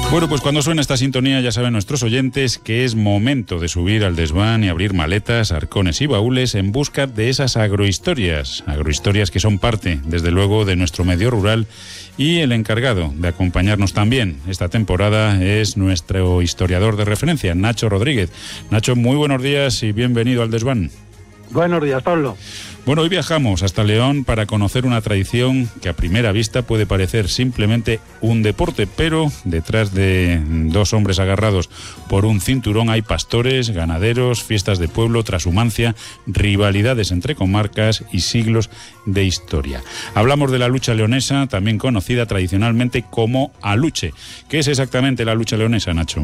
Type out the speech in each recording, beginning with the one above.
Bueno, pues cuando suena esta sintonía ya saben nuestros oyentes que es momento de subir al desván y abrir maletas, arcones y baúles en busca de esas agrohistorias que son parte, desde luego, de nuestro medio rural, y el encargado de acompañarnos también esta temporada es nuestro historiador de referencia, Nacho Rodríguez. Nacho, muy buenos días y bienvenido al desván. Buenos días, Pablo. Bueno, hoy viajamos hasta León para conocer una tradición que a primera vista puede parecer simplemente un deporte, pero detrás de dos hombres agarrados por un cinturón hay pastores, ganaderos, fiestas de pueblo, trashumancia, rivalidades entre comarcas y siglos de historia. Hablamos de la lucha leonesa, también conocida tradicionalmente como aluche. ¿Qué es exactamente la lucha leonesa, Nacho?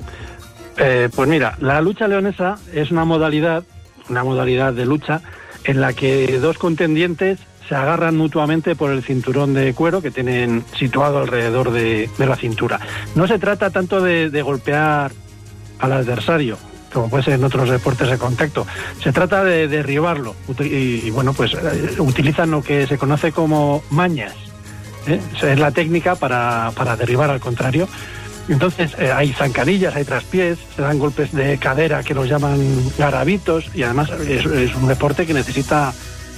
Pues mira, la lucha leonesa es una modalidad de lucha en la que dos contendientes se agarran mutuamente por el cinturón de cuero que tienen situado alrededor de la cintura. No se trata tanto de golpear al adversario, como puede ser en otros deportes de contacto. Se trata de derribarlo y bueno, pues utilizan lo que se conoce como mañas. Es la técnica para derribar al contrario. Entonces hay zancadillas, hay traspiés, se dan golpes de cadera que los llaman garabitos, y además es un deporte que necesita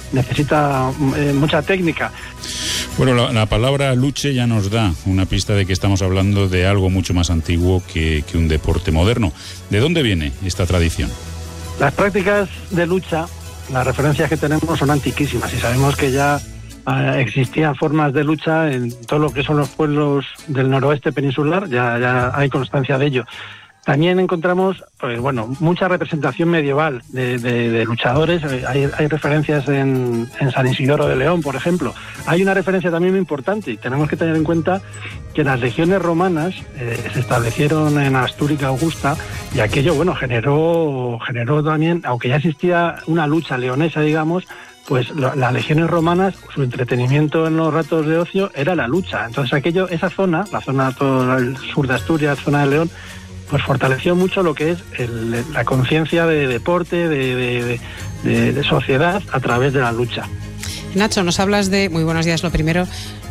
mucha técnica. Bueno, la palabra luche ya nos da una pista de que estamos hablando de algo mucho más antiguo que un deporte moderno. ¿De dónde viene esta tradición? Las prácticas de lucha, las referencias que tenemos son antiquísimas, y sabemos que ya existían formas de lucha en todo lo que son los pueblos del noroeste peninsular, ya hay constancia de ello. También encontramos, mucha representación medieval de luchadores. Hay referencias en San Isidoro de León, por ejemplo. Hay una referencia también muy importante, y tenemos que tener en cuenta que las legiones romanas se establecieron en Astúrica Augusta, y aquello, generó también, aunque ya existía una lucha leonesa, digamos, pues las legiones romanas, su entretenimiento en los ratos de ocio era la lucha. Entonces esa zona, la zona todo el sur de Asturias, zona de León, pues fortaleció mucho lo que es la conciencia de deporte, de sociedad a través de la lucha. Nacho, nos hablas muy buenos días, lo primero,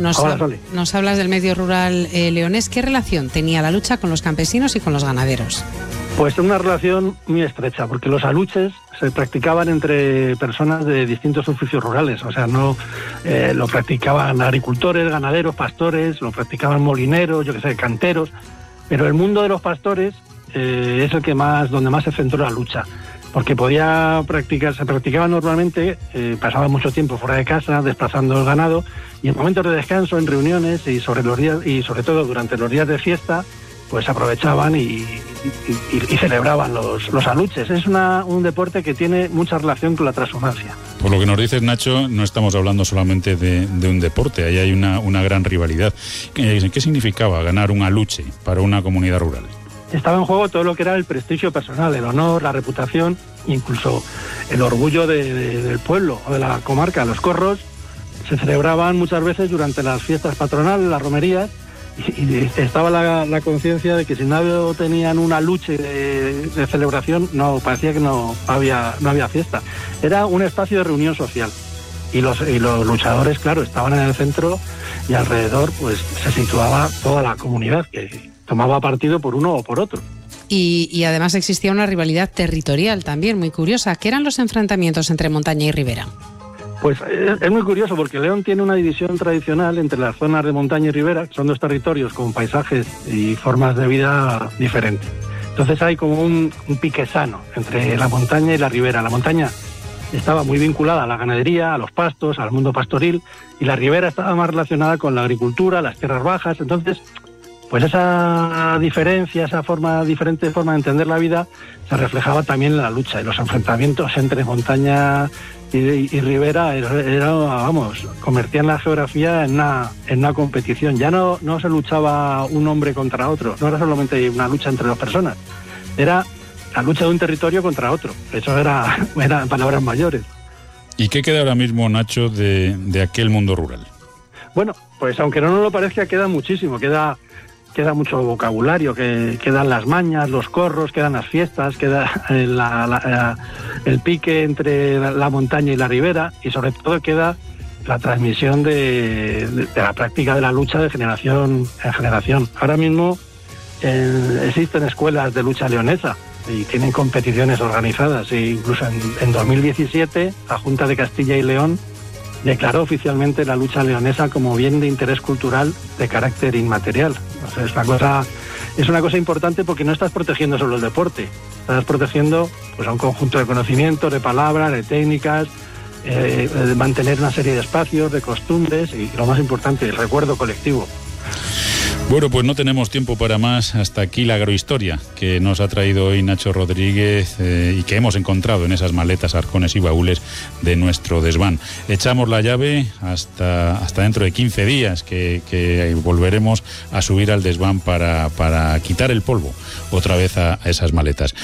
nos hablas del medio rural leonés. ¿Qué relación tenía la lucha con los campesinos y con los ganaderos? Pues una relación muy estrecha, porque los aluches se practicaban entre personas de distintos oficios rurales. O sea, no lo practicaban agricultores, ganaderos, pastores, lo practicaban molineros, canteros. Pero el mundo de los pastores es el que donde más se centró la lucha, porque se practicaba normalmente, pasaban mucho tiempo fuera de casa, desplazando el ganado, y en momentos de descanso, en reuniones y sobre todo durante los días de fiesta, pues aprovechaban y celebraban los aluches. Es un deporte que tiene mucha relación con la transhumancia. Por lo que nos dices, Nacho, no estamos hablando solamente de un deporte, ahí hay una gran rivalidad. ¿Qué significaba ganar un aluche para una comunidad rural? Estaba en juego todo lo que era el prestigio personal, el honor, la reputación, incluso el orgullo del pueblo o de la comarca. Los corros se celebraban muchas veces durante las fiestas patronales, las romerías, y estaba la conciencia de que si no tenían una lucha de celebración, parecía que no había fiesta. Era un espacio de reunión social, y los luchadores, claro, estaban en el centro, y alrededor pues se situaba toda la comunidad que tomaba partido por uno o por otro. Y además existía una rivalidad territorial también muy curiosa. ¿Qué eran los enfrentamientos entre montaña y ribera? Pues es muy curioso, porque León tiene una división tradicional entre las zonas de montaña y ribera, que son dos territorios con paisajes y formas de vida diferentes. Entonces hay como un pique sano entre la montaña y la ribera. La montaña estaba muy vinculada a la ganadería, a los pastos, al mundo pastoril, y la ribera estaba más relacionada con la agricultura, las tierras bajas. Entonces, pues esa diferencia, diferente forma de entender la vida, se reflejaba también en la lucha, y los enfrentamientos entre montaña y ribera convertían la geografía en una competición. Ya no se luchaba un hombre contra otro, no era solamente una lucha entre dos personas, era la lucha de un territorio contra otro. Eso eran palabras mayores. ¿Y qué queda ahora mismo, Nacho, de aquel mundo rural? Bueno, pues aunque no nos lo parezca, queda muchísimo, queda mucho vocabulario, quedan las mañas, los corros, quedan las fiestas, queda el pique entre la montaña y la ribera, y sobre todo queda la transmisión de la práctica de la lucha de generación en generación. Ahora mismo existen escuelas de lucha leonesa y tienen competiciones organizadas. E incluso en 2017 la Junta de Castilla y León declaró oficialmente la lucha leonesa como bien de interés cultural de carácter inmaterial. O sea, es una cosa importante porque no estás protegiendo solo el deporte, estás protegiendo pues a un conjunto de conocimientos, de palabras, de técnicas, de mantener una serie de espacios, de costumbres y, lo más importante, el recuerdo colectivo. Bueno, pues no tenemos tiempo para más. Hasta aquí la agrohistoria que nos ha traído hoy Nacho Rodríguez y que hemos encontrado en esas maletas, arcones y baúles de nuestro desván. Echamos la llave hasta dentro de 15 días que volveremos a subir al desván para quitar el polvo otra vez a esas maletas.